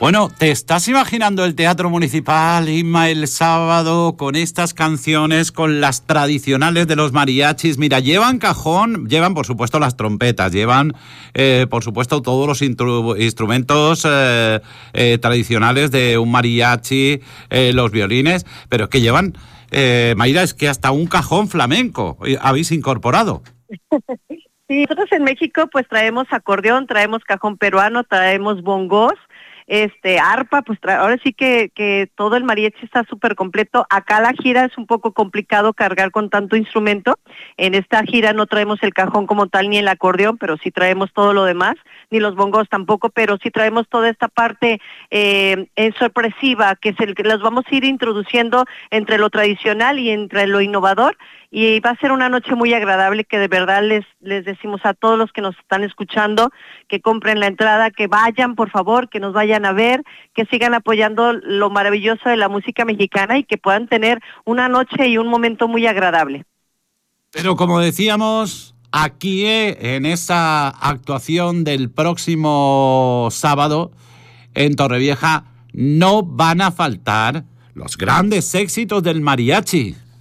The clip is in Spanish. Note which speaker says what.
Speaker 1: Bueno, ¿te estás imaginando el Teatro Municipal, Inma, el sábado, con estas canciones, con las tradicionales de los mariachis? Mira, llevan cajón, llevan por supuesto las trompetas, llevan por supuesto todos los instrumentos tradicionales de un mariachi, los violines, pero es que llevan, Mayra, es que hasta un cajón flamenco habéis incorporado.
Speaker 2: Sí, nosotros en México pues traemos acordeón, traemos cajón peruano, traemos bongos, arpa, pues ahora sí que todo el mariachi está súper completo. Acá la gira es un poco complicado cargar con tanto instrumento. En esta gira no traemos el cajón como tal ni el acordeón, pero sí traemos todo lo demás, ni los bongos tampoco, pero sí traemos toda esta parte sorpresiva que los vamos a ir introduciendo entre lo tradicional y entre lo innovador. Y va a ser una noche muy agradable que de verdad les decimos a todos los que nos están escuchando que compren la entrada, que vayan por favor, que nos vayan a ver, que sigan apoyando lo maravilloso de la música mexicana y que puedan tener una noche y un momento muy agradable.
Speaker 1: Pero como decíamos, aquí en esa actuación del próximo sábado en Torrevieja no van a faltar los grandes éxitos del mariachi.